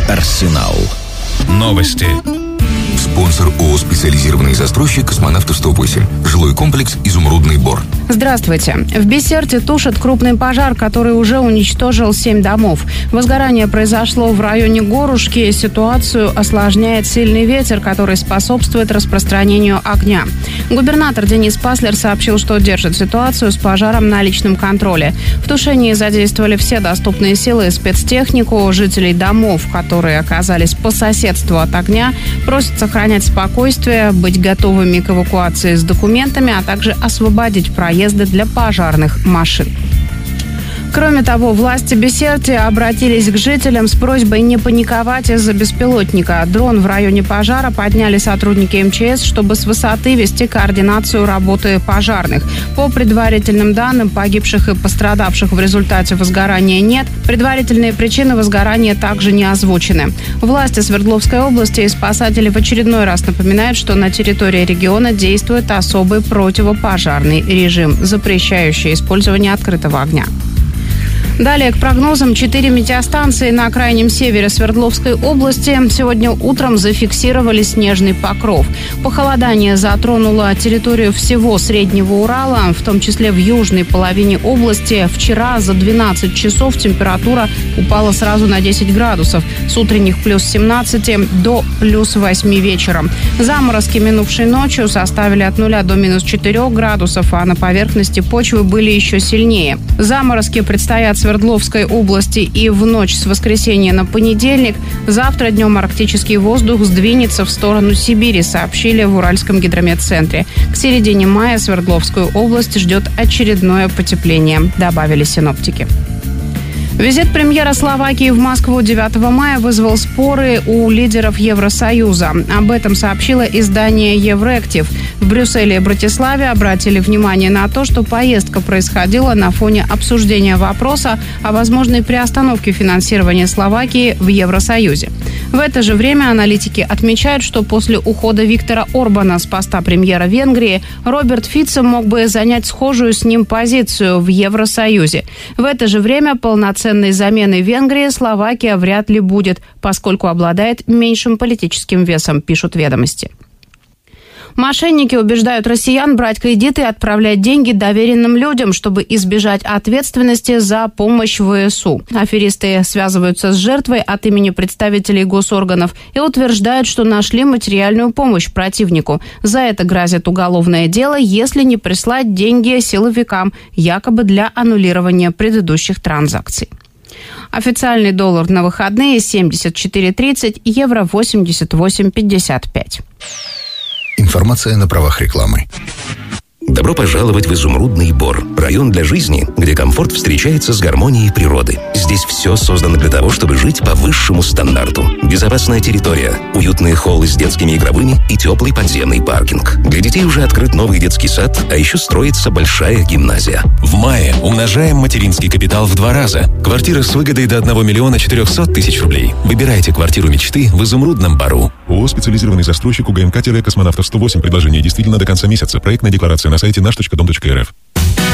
Арсенал. Новости. Спонсор ООО «Специализированный застройщик «Космонавтов 108». Жилой комплекс «Изумрудный Бор». Здравствуйте. В Бессерте тушат крупный пожар, который уже уничтожил 7 домов. Возгорание произошло в районе Горушки. Ситуацию осложняет сильный ветер, который способствует распространению огня. Губернатор Денис Паслер сообщил, что держит ситуацию с пожаром на личном контроле. В тушении задействовали все доступные силы и спецтехнику. Жителей домов, которые оказались по соседству от огня, просят сохранять спокойствие, быть готовыми к эвакуации с документами, а также освободить проезды для пожарных машин. Кроме того, власти Бессерти обратились к жителям с просьбой не паниковать из-за беспилотника. Дрон в районе пожара подняли сотрудники МЧС, чтобы с высоты вести координацию работы пожарных. По предварительным данным, погибших и пострадавших в результате возгорания нет. Предварительные причины возгорания также не озвучены. Власти Свердловской области и спасатели в очередной раз напоминают, что на территории региона действует особый противопожарный режим, запрещающий использование открытого огня. Далее к прогнозам. 4 метеостанции на крайнем севере Свердловской области сегодня утром зафиксировали снежный покров. Похолодание затронуло территорию всего Среднего Урала, в том числе в южной половине области. Вчера за 12 часов температура упала сразу на 10 градусов. С утренних плюс 17 до плюс 8 вечером. Заморозки минувшей ночью составили от 0 до минус 4 градусов, а на поверхности почвы были еще сильнее. Заморозки предстоят Свердловской области и в ночь с воскресенья на понедельник. Завтра днем арктический воздух сдвинется в сторону Сибири, сообщили в Уральском гидрометцентре. К середине мая Свердловскую область ждет очередное потепление, добавили синоптики. Визит премьера Словакии в Москву 9 мая вызвал споры у лидеров Евросоюза. Об этом сообщило издание «Евректив». В Брюсселе и Братиславе обратили внимание на то, что поездка происходила на фоне обсуждения вопроса о возможной приостановке финансирования Словакии в Евросоюзе. В это же время аналитики отмечают, что после ухода Виктора Орбана с поста премьера Венгрии Роберт Фицо мог бы занять схожую с ним позицию в Евросоюзе. В это же время полноценной заменой Венгрии Словакия вряд ли будет, поскольку обладает меньшим политическим весом, пишут «Ведомости». Мошенники убеждают россиян брать кредиты и отправлять деньги доверенным людям, чтобы избежать ответственности за помощь ВСУ. Аферисты связываются с жертвой от имени представителей госорганов и утверждают, что нашли материальную помощь противнику. За это грозит уголовное дело, если не прислать деньги силовикам, якобы для аннулирования предыдущих транзакций. Официальный доллар на выходные 74.30, евро 88.55. Информация на правах рекламы. Добро пожаловать в Изумрудный Бор. Район для жизни, где комфорт встречается с гармонией природы. Здесь все создано для того, чтобы жить по высшему стандарту. Безопасная территория, уютные холлы с детскими игровыми и теплый подземный паркинг. Для детей уже открыт новый детский сад, а еще строится большая гимназия. В мае умножаем материнский капитал в 2 раза. Квартира с выгодой до 1 миллиона 400 тысяч рублей. Выбирайте квартиру мечты в Изумрудном Бору. ООО «Специализированный застройщик» УГМК-Космонавтов 108. Предложение действительно до конца месяца. Проектная декларация на сайте наш.дом.рф.